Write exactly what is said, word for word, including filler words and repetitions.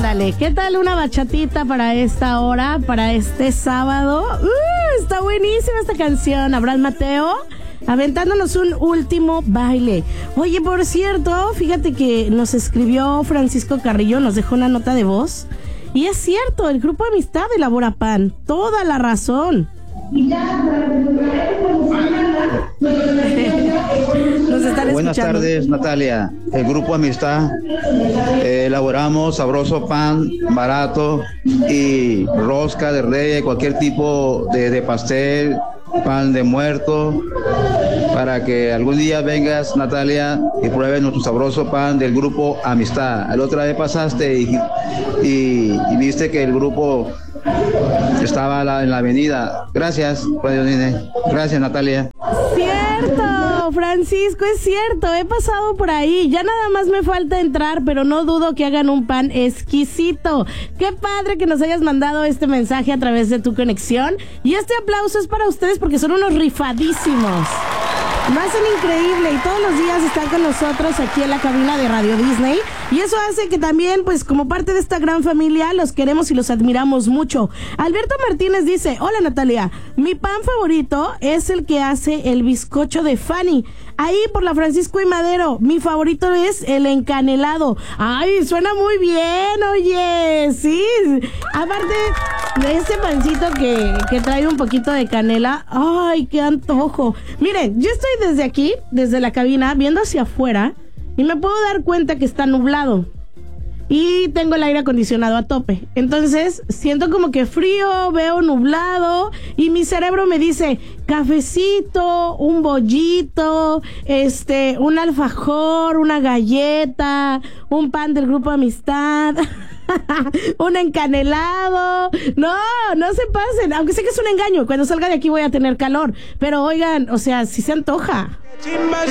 Ándale, ¿qué tal una bachatita para esta hora, para este sábado? Uh, está buenísima esta canción. Abraham Mateo aventándonos un último baile. Oye, por cierto, fíjate que nos escribió Francisco Carrillo, nos dejó una nota de voz. Y es cierto, el Grupo Amistad elabora pan. Toda la razón. Nos están Buenas escuchando. tardes, Natalia. El Grupo Amistad eh, elaboramos sabroso pan barato y rosca de reyes, cualquier tipo de, de pastel, pan de muerto, para que algún día vengas, Natalia, y pruebes nuestro sabroso pan del Grupo Amistad. La otra vez pasaste y, y, y viste que el grupo estaba la, en la avenida. Gracias, Radio Nine. Gracias, Natalia. Cierto, Francisco, es cierto, he pasado por ahí, ya nada más me falta entrar, pero no dudo que hagan un pan exquisito. Qué padre que nos hayas mandado este mensaje a través de tu conexión, y este aplauso es para ustedes porque son unos rifadísimos. Lo hacen increíble y todos los días están con nosotros aquí en la cabina de Radio Disney, y eso hace que también, pues como parte de esta gran familia, los queremos y los admiramos mucho. Alberto Martínez dice: hola Natalia, mi pan favorito es el que hace el bizcocho de Fanny, ahí por la Francisco y Madero. Mi favorito es el encanelado. Ay, suena muy bien, oye, sí. Aparte de este pancito que, que trae un poquito de canela, ay, qué antojo. Miren, yo estoy desde aquí, desde la cabina, viendo hacia afuera, y me puedo dar cuenta que está nublado. Y tengo el aire acondicionado a tope. Entonces, siento como que frío, veo nublado, y mi cerebro me dice: cafecito, un bollito, este, un alfajor, una galleta, un pan del Grupo Amistad, un encanelado. No, no se pasen. Aunque sé que es un engaño. Cuando salga de aquí voy a tener calor. Pero oigan, o sea, sí se antoja.